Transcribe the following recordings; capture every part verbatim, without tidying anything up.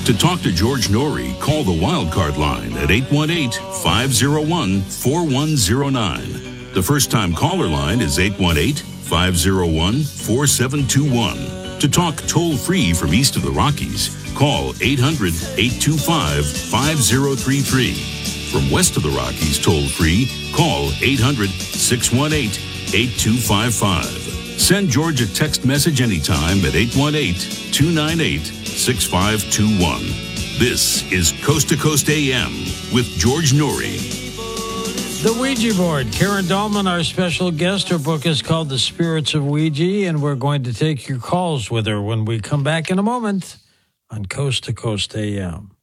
To talk to George Norrie, call the Wildcard line at eight one eight, five oh one, four one oh nine. The first-time caller line is eight one eight, five oh one, four seven two one. To talk toll-free from east of the Rockies, call eight hundred, eight two five, five oh three three. From west of the Rockies toll-free, call eight hundred, six one eight, eight two five five. Send George a text message anytime at eight one eight, two nine eight, six five two one. This is Coast to Coast A M with George Norrie. The Ouija board. Karen Dahlman, our special guest. Her book is called The Spirits of Ouija, and we're going to take your calls with her when we come back in a moment on Coast to Coast A M.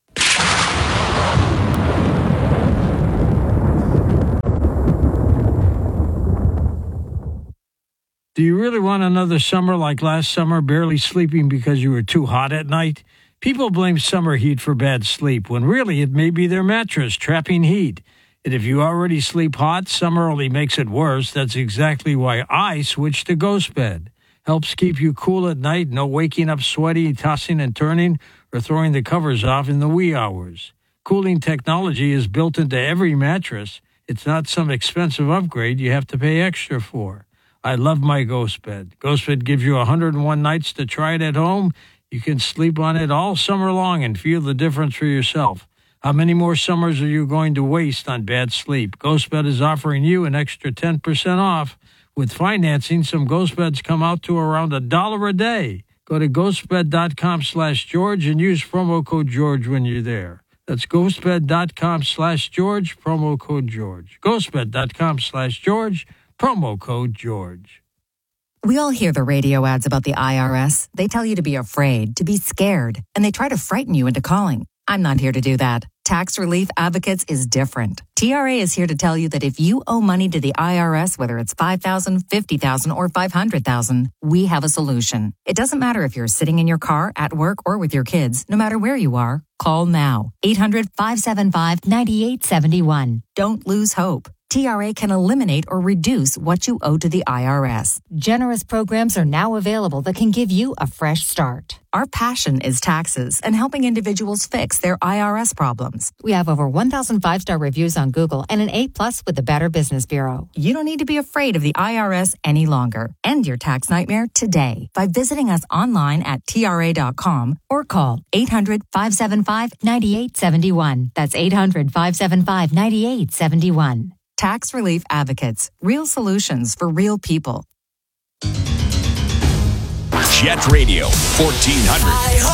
Do you really want another summer like last summer, barely sleeping because you were too hot at night? People blame summer heat for bad sleep, when really it may be their mattress trapping heat. And if you already sleep hot, summer only makes it worse. That's exactly why I switched to Ghost Bed. Helps keep you cool at night, no waking up sweaty, tossing and turning, or throwing the covers off in the wee hours. Cooling technology is built into every mattress. It's not some expensive upgrade you have to pay extra for. I love my Ghost Bed. Ghost Bed gives you one hundred one nights to try it at home. You can sleep on it all summer long and feel the difference for yourself. How many more summers are you going to waste on bad sleep? Ghost Bed is offering you an extra ten percent off. With financing, some Ghost Beds come out to around a dollar a day. Go to ghostbed.com slash George and use promo code George when you're there. That's ghostbed.com slash George, promo code George. ghostbed.com slash George. Promo code George. We all hear the radio ads about the I R S. They tell you to be afraid, to be scared, and they try to frighten you into calling. I'm not here to do that. Tax Relief Advocates is different. T R A is here to tell you that if you owe money to the I R S, whether it's five thousand dollars, fifty thousand dollars, or five hundred thousand dollars, we have a solution. It doesn't matter if you're sitting in your car, at work, or with your kids. No matter where you are, call now. eight hundred, five seven five, nine eight seven one. Don't lose hope. T R A can eliminate or reduce what you owe to the I R S. Generous programs are now available that can give you a fresh start. Our passion is taxes and helping individuals fix their I R S problems. We have over one thousand five-star reviews on Google and an A plus with the Better Business Bureau. You don't need to be afraid of the I R S any longer. End your tax nightmare today by visiting us online at T R A dot com or call eight hundred, five seven five, nine eight seven one. That's eight hundred, five seven five, nine eight seven one. Tax Relief Advocates. Real solutions for real people. Jet Radio, fourteen hundred.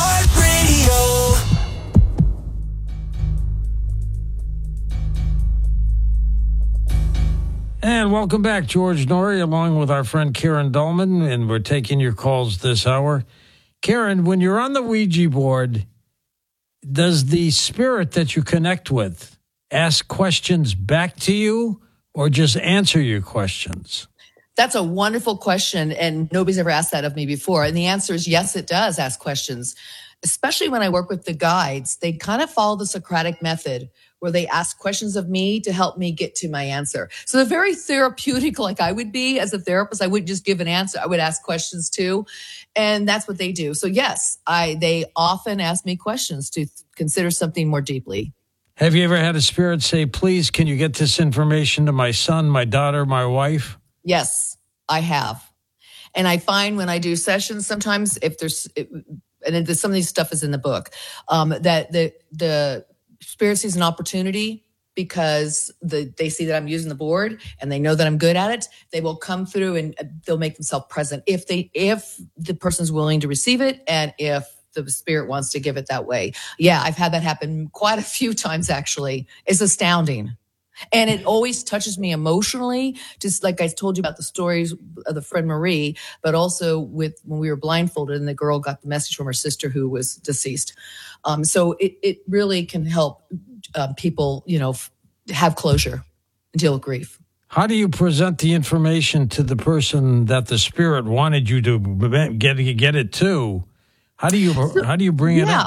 And welcome back, George Norrie, along with our friend Karen Dahlman, and we're taking your calls this hour. Karen, when you're on the Ouija board, does the spirit that you connect with ask questions back to you or just answer your questions? That's a wonderful question, and nobody's ever asked that of me before. And the answer is yes, it does ask questions, especially when I work with the guides. They kind of follow the Socratic method where they ask questions of me to help me get to my answer. So they're very therapeutic, like I would be as a therapist. I wouldn't just give an answer. I would ask questions too. And that's what they do. So yes, I they often ask me questions to consider something more deeply. Have you ever had a spirit say, please, can you get this information to my son, my daughter, my wife? Yes, I have. And I find when I do sessions, sometimes if there's, and some of these stuff is in the book, um, that the the spirit sees an opportunity because the, they see that I'm using the board and they know that I'm good at it. They will come through and they'll make themselves present if they if the person's willing to receive it and if the spirit wants to give it that way. Yeah, I've had that happen quite a few times, actually. It's astounding. And it always touches me emotionally, just like I told you about the stories of the friend Marie, but also with when we were blindfolded and the girl got the message from her sister who was deceased. Um, so it, it really can help uh, people, you know, f- have closure and deal with grief. How do you present the information to the person that the spirit wanted you to get, get it to? How do you how do you bring it yeah. up?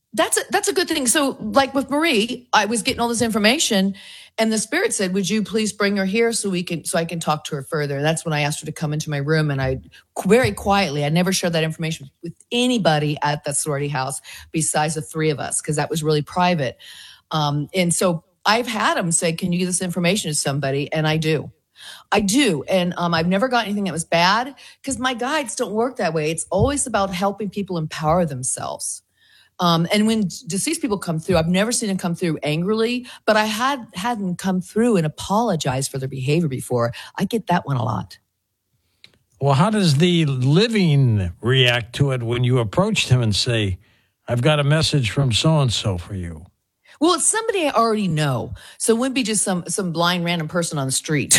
That's a, that's a good thing. So like with Marie, I was getting all this information and the spirit said, would you please bring her here so we can, so I can talk to her further. And that's when I asked her to come into my room, and I very quietly, I never shared that information with anybody at that sorority house besides the three of us, because that was really private. Um, and so I've had them say, can you give this information to somebody? And I do. I do. And um, I've never got anything that was bad, because my guides don't work that way. It's always about helping people empower themselves. Um, and when deceased people come through, I've never seen them come through angrily, but I had hadn't come through and apologized for their behavior before. I get that one a lot. Well, how does the living react to it when you approached him and say, I've got a message from so-and-so for you? Well, it's somebody I already know. So it wouldn't be just some some blind random person on the street.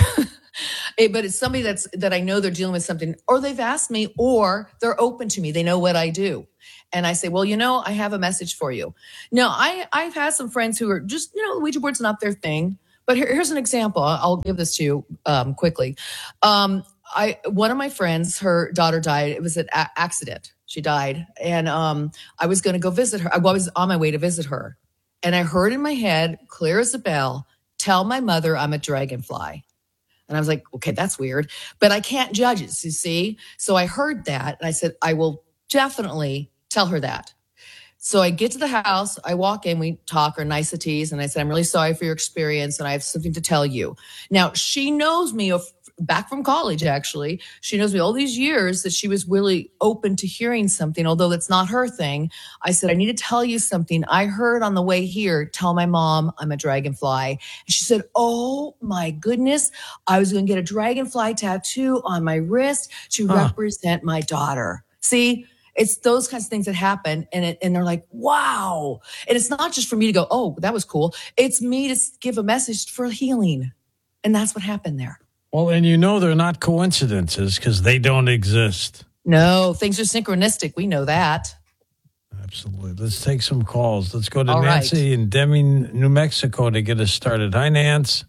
It, but it's somebody that's that I know they're dealing with something, or they've asked me, or they're open to me. They know what I do. And I say, well, you know, I have a message for you. Now, I, I've had some friends who are just, you know, Ouija board's not their thing. But here, here's an example. I'll give this to you um, quickly. Um, I one of my friends, her daughter died. It was an a- accident. She died. And um, I was going to go visit her. I was on my way to visit her. And I heard in my head, clear as a bell, tell my mother I'm a dragonfly. And I was like, okay, that's weird. But I can't judge it, you see? So I heard that. And I said, I will definitely tell her that. So I get to the house. I walk in. We talk our niceties. And I said, I'm really sorry for your experience, and I have something to tell you. Now, she knows me of, back from college, actually. She knows me all these years that she was really open to hearing something, although that's not her thing. I said, I need to tell you something. I heard on the way here, tell my mom I'm a dragonfly. And she said, oh my goodness, I was going to get a dragonfly tattoo on my wrist to huh. represent my daughter. See, it's those kinds of things that happen. And it, and they're like, wow. And it's not just for me to go, oh, that was cool. It's me to give a message for healing. And that's what happened there. Well, and you know they're not coincidences because they don't exist. No, things are synchronistic. We know that. Absolutely. Let's take some calls. Let's go to All Nancy right. in Deming, New Mexico to get us started. Hi, Nance.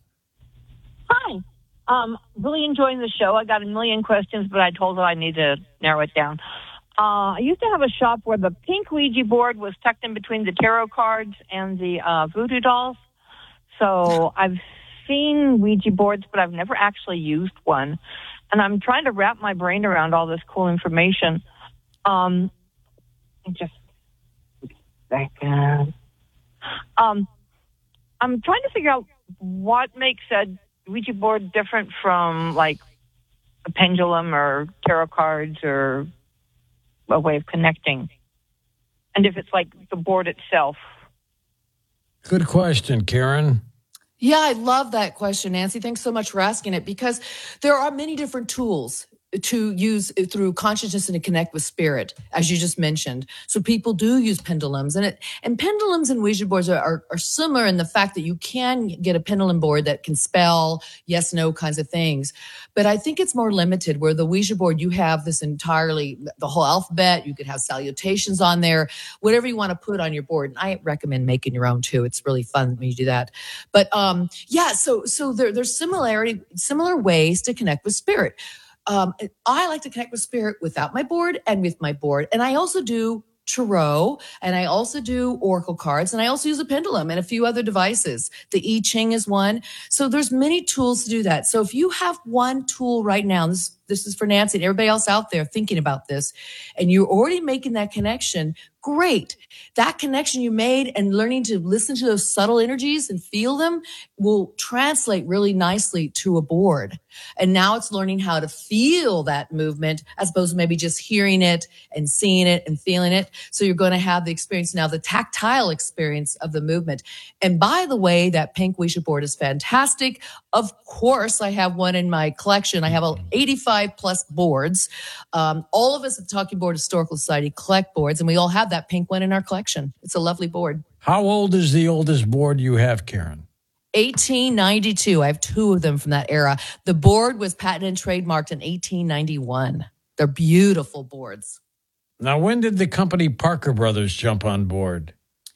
Hi. Um, really enjoying the show. I got a million questions, but I told her I need to narrow it down. Uh, I used to have a shop where the pink Ouija board was tucked in between the tarot cards and the uh, voodoo dolls. So I've seen Ouija boards, but I've never actually used one. And I'm trying to wrap my brain around all this cool information. Um, just a second. Um, I'm trying to figure out what makes a Ouija board different from, like, a pendulum or tarot cards or a way of connecting. And if it's like the board itself. Good question, Karen. Yeah, I love that question, Nancy. Thanks so much for asking it, because there are many different tools to use through consciousness and to connect with spirit, as you just mentioned. So people do use pendulums, and it and pendulums and Ouija boards are, are, are similar in the fact that you can get a pendulum board that can spell yes, no kinds of things. But I think it's more limited, where the Ouija board, you have this entirely, the whole alphabet. You could have salutations on there, whatever you want to put on your board. And I recommend making your own too. It's really fun when you do that. But um, yeah, so so there, there's similarity, similar ways to connect with spirit. Um, I like to connect with spirit without my board and with my board. And I also do tarot, and I also do oracle cards, and I also use a pendulum and a few other devices. The I Ching is one. So there's many tools to do that. So if you have one tool right now, this, this is for Nancy and everybody else out there thinking about this, and you're already making that connection, great. That connection you made and learning to listen to those subtle energies and feel them will translate really nicely to a board. And now it's learning how to feel that movement as opposed to maybe just hearing it and seeing it and feeling it. So you're going to have the experience now, the tactile experience of the movement. And by the way, that pink Ouija board is fantastic. Of course, I have one in my collection. I have eighty-five plus boards. Um, all of us at the Talking Board Historical Society collect boards, and we all have that pink one in our collection. It's a lovely board. How old is the oldest board you have, Karen? eighteen ninety-two. I have two of them from that era. The board was patented and trademarked in eighteen ninety-one. They're beautiful boards. Now, when did the company Parker Brothers jump on board?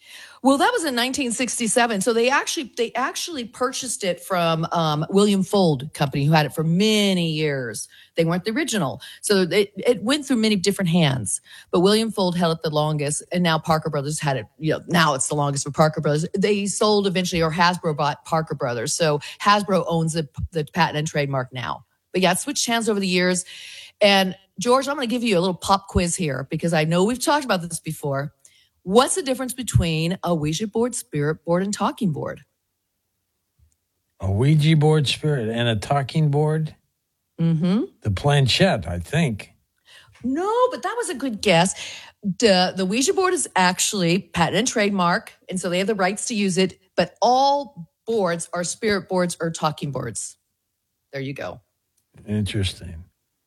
Well, that was in nineteen sixty-seven. So they actually they actually purchased it from um, William Fold Company, who had it for many years. They weren't the original, so it, it went through many different hands. But William Fold held it the longest, and now Parker Brothers had it. You know, now it's the longest for Parker Brothers. They sold eventually, or Hasbro bought Parker Brothers. So Hasbro owns the, the patent and trademark now. But yeah, it switched hands over the years. And George, I'm going to give you a little pop quiz here because I know we've talked about this before. What's the difference between a Ouija board, spirit board, and talking board? A Ouija board, spirit, and a talking board? Mm-hmm. The planchette, I think. No, but that was a good guess. The, the Ouija board is actually patent and trademark, and so they have the rights to use it. But all boards are spirit boards or talking boards. There you go. Interesting.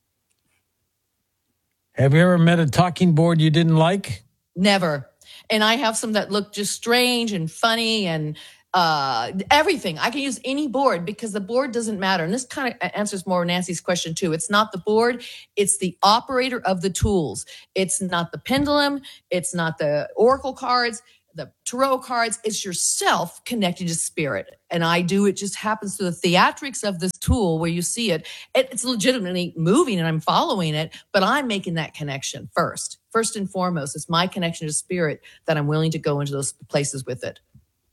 Have you ever met a talking board you didn't like? Never. And I have some that look just strange and funny and uh, everything. I can use any board because the board doesn't matter. And this kind of answers more Nancy's question too. It's not the board. It's the operator of the tools. It's not the pendulum. It's not the oracle cards, the tarot cards. It's yourself connected to spirit. And I do. It just happens to the theatrics of this tool where you see it. it. It's legitimately moving and I'm following it, but I'm making that connection first. First and foremost, it's my connection to spirit that I'm willing to go into those places with it.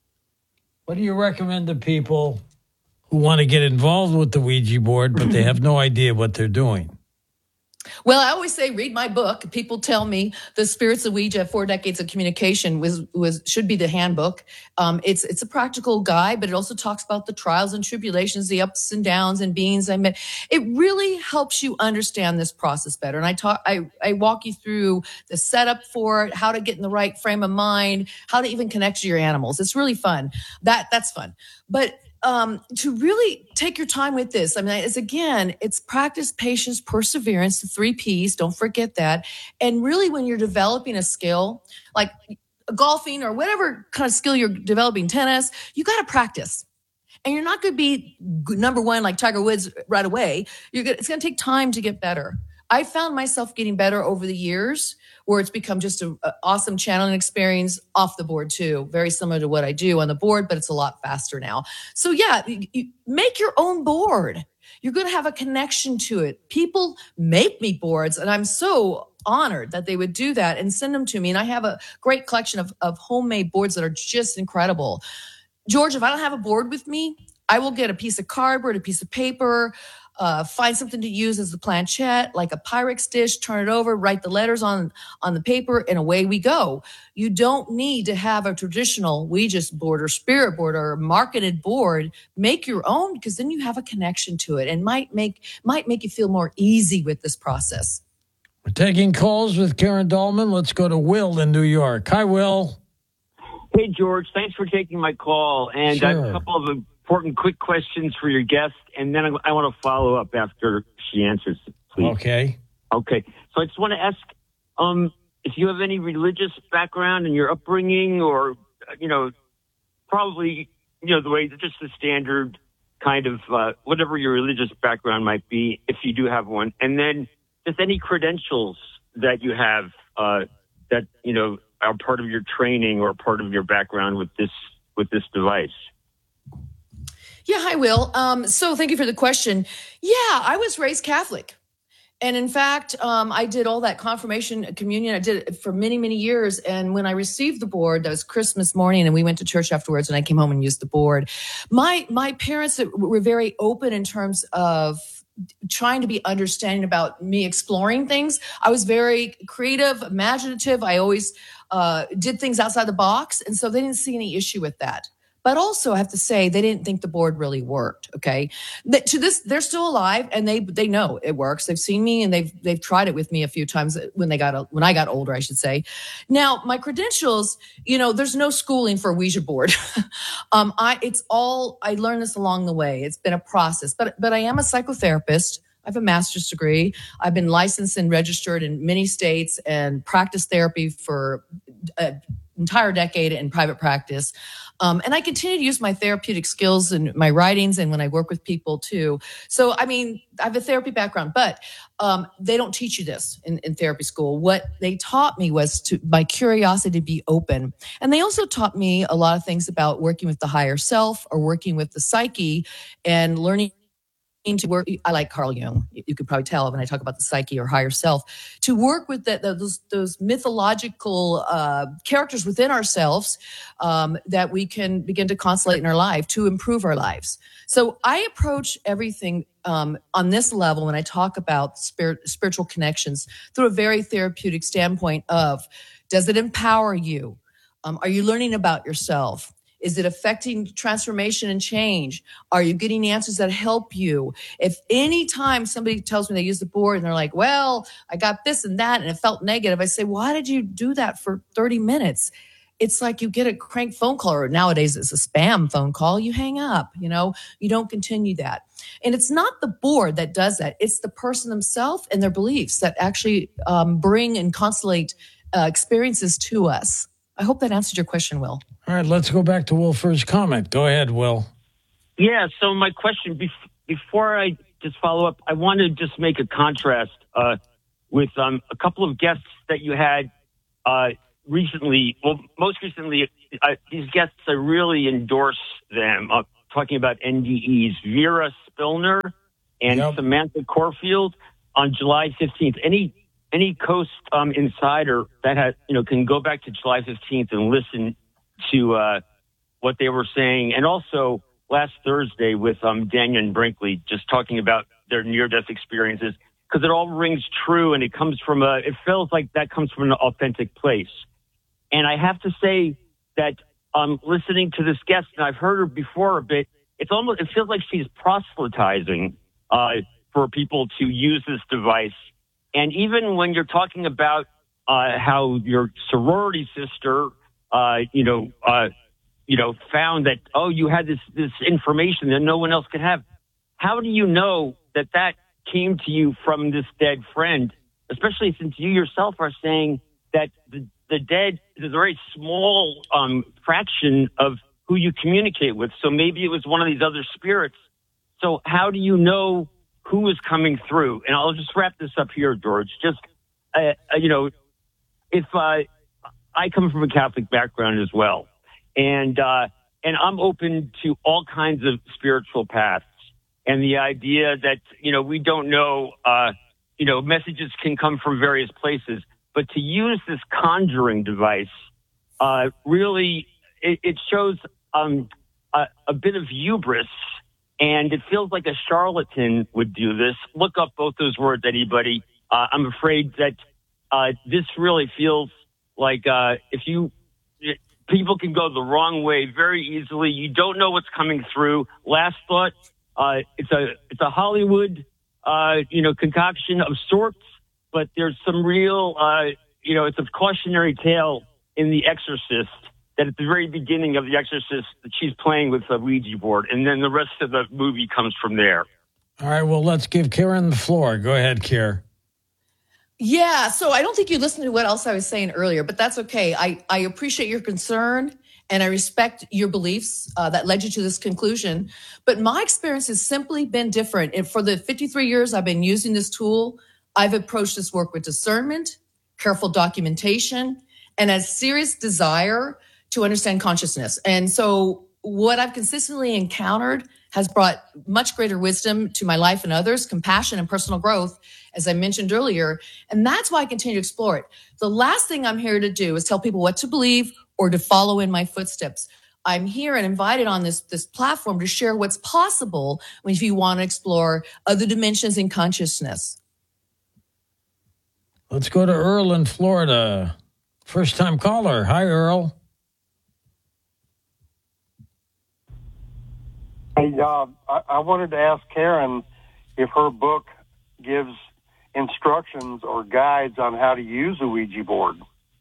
What do you recommend to people who want to get involved with the Ouija board, but they have no idea what they're doing? Well, I always say, read my book. People tell me the Spirits of Ouija, Four Decades of Communication was, was, should be the handbook. Um, it's, it's a practical guide, but it also talks about the trials and tribulations, the ups and downs and beings I met. It really helps you understand this process better. And I talk, I, I walk you through the setup for it, how to get in the right frame of mind, how to even connect to your animals. It's really fun. That, that's fun. But Um, to really take your time with this. I mean, it's again, it's practice, patience, perseverance, the three P's. Don't forget that. And really when you're developing a skill, like golfing or whatever kind of skill you're developing, tennis, you got to practice. And you're not going to be number one like Tiger Woods right away. You're gonna, it's going to take time to get better. I found myself getting better over the years where it's become just an awesome channeling experience off the board too. Very similar to what I do on the board, but it's a lot faster now. So yeah, you, you make your own board. You're going to have a connection to it. People make me boards and I'm so honored that they would do that and send them to me. And I have a great collection of, of homemade boards that are just incredible. George, if I don't have a board with me, I will get a piece of cardboard, a piece of paper, Uh, find something to use as the planchette, like a Pyrex dish, turn it over, write the letters on, on the paper, and away we go. You don't need to have a traditional Ouija board or spirit board or a marketed board. Make your own because then you have a connection to it and might make might make you feel more easy with this process. We're taking calls with Karen Dahlman. Let's go to Will in New York. Hi, Will. Hey, George. Thanks for taking my call. And Sure. I have a couple of important quick questions for your guest, and then I, I want to follow up after she answers, please. Okay. Okay. So I just want to ask um, if you have any religious background in your upbringing or, you know, probably, you know, the way, just the standard kind of, uh, whatever your religious background might be, if you do have one. And then just any credentials that you have uh, that, you know, are part of your training or part of your background with this with this device. Yeah, hi, Will. Um, so thank you for the question. Yeah, I was raised Catholic. And in fact, um, I did all that confirmation communion. I did it for many, many years. And when I received the board, that was Christmas morning, and we went to church afterwards, and I came home and used the board. My my parents were very open in terms of trying to be understanding about me exploring things. I was very creative, imaginative. I always uh, did things outside the box. And so they didn't see any issue with that. But also, I have to say, they didn't think the board really worked. Okay, that, to this, they're still alive, and they they know it works. They've seen me, and they've they've tried it with me a few times when they got when I got older, I should say. Now, my credentials, you know, there's no schooling for a Ouija board. um, I it's all I learned this along the way. It's been a process, but but I am a psychotherapist. I have a master's degree. I've been licensed and registered in many states and practiced therapy for Uh, entire decade in private practice. Um, and I continue to use my therapeutic skills in my writings and when I work with people too. So, I mean, I have a therapy background, but um, they don't teach you this in, in therapy school. What they taught me was to my curiosity to be open. And they also taught me a lot of things about working with the higher self or working with the psyche and learning to work. I like Carl Jung. You could probably tell when I talk about the psyche or higher self, to work with the, the, those, those mythological uh, characters within ourselves um, that we can begin to constellate in our life to improve our lives. So I approach everything um, on this level when I talk about spirit, spiritual connections through a very therapeutic standpoint of, does it empower you? Um, are you learning about yourself? Is it affecting transformation and change? Are you getting answers that help you? If any time somebody tells me they use the board and they're like, well, I got this and that and it felt negative, I say, why did you do that for thirty minutes? It's like you get a crank phone call, or nowadays it's a spam phone call. You hang up, you know, you don't continue that. And it's not the board that does that. It's the person themselves and their beliefs that actually um, bring and constellate uh, experiences to us. I hope that answered your question, Will. All right, let's go back to Will for his comment. Go ahead, Will. Yeah, so my question, bef- before I just follow up, I want to just make a contrast uh, with um, a couple of guests that you had uh, recently. Well, most recently, uh, these guests, I really endorse them. Uh, talking about N D Es, Vera Spilner and yep. Samantha Corfield on July fifteenth. Any any Coast um, insider that has, you know, can go back to July fifteenth and listen to uh, what they were saying. And also last Thursday with um, Daniel and Brinkley, just talking about their near-death experiences, because it all rings true and it comes from a, it feels like that comes from an authentic place. And I have to say that um, listening to this guest, and I've heard her before a bit, it's almost, it feels like she's proselytizing uh, for people to use this device. And even when you're talking about uh, how your sorority sister, uh, you know, uh, you know, found that, oh, you had this, this information that no one else could have. How do you know that that came to you from this dead friend, especially since you yourself are saying that the, the dead is a very small um, fraction of who you communicate with. So maybe it was one of these other spirits. So how do you know who is coming through? And I'll just wrap this up here, George. Just, uh, you know, if uh, I come from a Catholic background as well, and uh, and I'm open to all kinds of spiritual paths, and the idea that, you know, we don't know, uh, you know, messages can come from various places, but to use this conjuring device, uh, really, it, it shows um, a, a bit of hubris. And it feels like a charlatan would do this. Look up both those words, anybody. Uh, I'm afraid that uh, this really feels like uh, if you it, people can go the wrong way very easily. You don't know what's coming through. Last thought: uh, it's a it's a Hollywood uh, you know concoction of sorts, but there's some real uh, you know it's a cautionary tale in The Exorcist. That at the very beginning of The Exorcist, that she's playing with a Ouija board, and then the rest of the movie comes from there. All right, well, let's give Karen the floor. Go ahead, Karen. Yeah, so I don't think you listened to what else I was saying earlier, but that's okay. I, I appreciate your concern, and I respect your beliefs uh, that led you to this conclusion. But my experience has simply been different. And for the fifty-three years I've been using this tool, I've approached this work with discernment, careful documentation, and a serious desire to understand consciousness. And so what I've consistently encountered has brought much greater wisdom to my life and others, compassion and personal growth, as I mentioned earlier. And that's why I continue to explore it. The last thing I'm here to do is tell people what to believe or to follow in my footsteps. I'm here and invited on this, this platform to share what's possible if you want to explore other dimensions in consciousness. Let's go to Earl in Florida. First time caller. Hi, Earl. Hey, uh, I, I wanted to ask Karen if her book gives instructions or guides on how to use a Ouija board.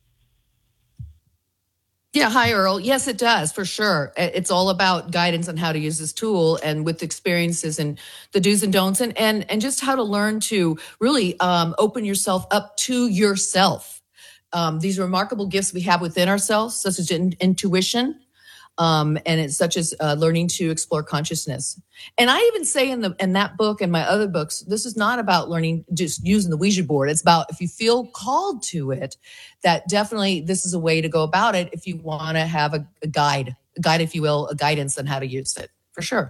Yeah, hi, Earl. Yes, it does, for sure. It's all about guidance on how to use this tool and with experiences and the do's and don'ts and and, and just how to learn to really um, open yourself up to yourself. um, these remarkable gifts we have within ourselves, such as in, intuition, um, and it's such as uh, learning to explore consciousness. And I even say in the in that book and my other books, this is not about learning just using the Ouija board. It's about if you feel called to it, that definitely this is a way to go about it if you want to have a, a guide, a guide, if you will, a guidance on how to use it, for sure.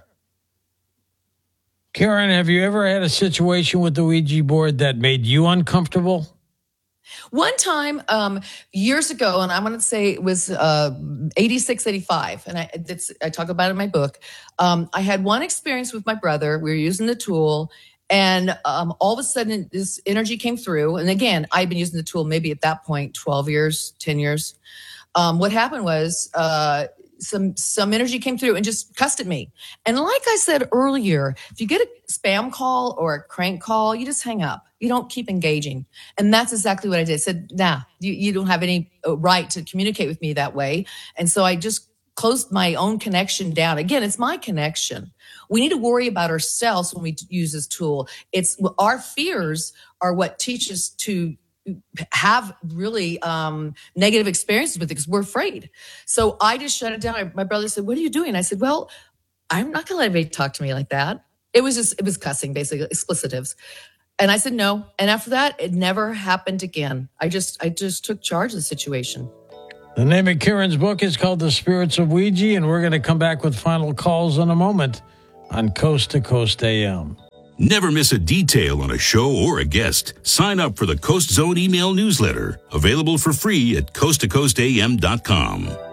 Karen, have you ever had a situation with the Ouija board that made you uncomfortable? One time, um, years ago, and I'm going to say it was uh, eighty-six, eighty-five, and I, that's, I talk about it in my book. Um, I had one experience with my brother. We were using the tool, and um, all of a sudden, this energy came through. And again, I'd been using the tool maybe at that point, twelve years, ten years. Um, what happened was uh, some some energy came through and just cussed at me. And like I said earlier, if you get a spam call or a crank call, you just hang up. You don't keep engaging. And that's exactly what I did. I said, nah, you, you don't have any right to communicate with me that way. And so I just closed my own connection down. Again, it's my connection. We need to worry about ourselves when we use this tool. It's our fears are what teach us to have really um, negative experiences with it because we're afraid. So I just shut it down. I, my brother said, what are you doing? I said, well, I'm not going to let anybody talk to me like that. It was just, it was cussing, basically, explicitives. And I said no. And after that, it never happened again. I just I just took charge of the situation. The name of Karen's book is called The Spirits of Ouija, and we're going to come back with final calls in a moment on Coast to Coast A M. Never miss a detail on a show or a guest. Sign up for the Coast Zone email newsletter, available for free at coast to coast a m dot com.